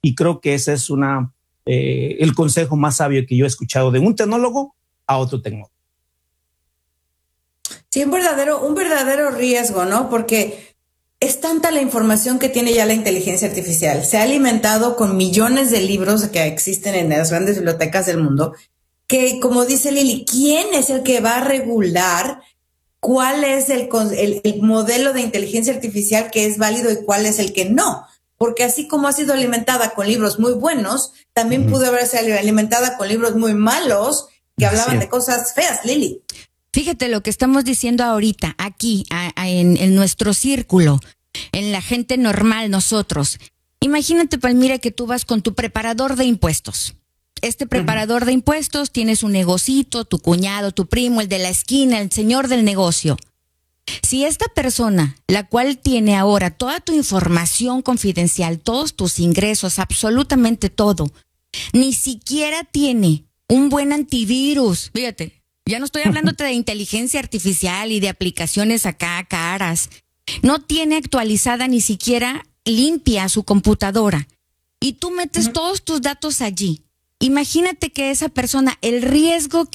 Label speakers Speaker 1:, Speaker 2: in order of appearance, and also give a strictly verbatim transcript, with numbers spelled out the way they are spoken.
Speaker 1: y creo que ese es una, eh, el consejo más sabio que yo he escuchado de un tecnólogo a otro tecnólogo.
Speaker 2: Sí, un verdadero, un verdadero riesgo, ¿no? Porque es tanta la información que tiene ya la inteligencia artificial. Se ha alimentado con millones de libros que existen en las grandes bibliotecas del mundo, que, como dice Lili, ¿quién es el que va a regular cuál es el, el, el modelo de inteligencia artificial que es válido y cuál es el que no? Porque así como ha sido alimentada con libros muy buenos, también uh-huh. pudo haberse alimentada con libros muy malos que hablaban sí. de cosas feas, Lili.
Speaker 3: Fíjate lo que estamos diciendo ahorita, aquí, a, a, en, en nuestro círculo, en la gente normal, nosotros. Imagínate, Palmira, que tú vas con tu preparador de impuestos. Este preparador uh-huh. de impuestos tiene su negocito, tu cuñado, tu primo, el de la esquina, el señor del negocio. Si esta persona, la cual tiene ahora toda tu información confidencial, todos tus ingresos, absolutamente todo, ni siquiera tiene un buen antivirus, fíjate. Ya no estoy hablándote de inteligencia artificial y de aplicaciones acá caras. No tiene actualizada ni siquiera limpia su computadora. Y tú metes uh-huh. todos tus datos allí. Imagínate que esa persona, el riesgo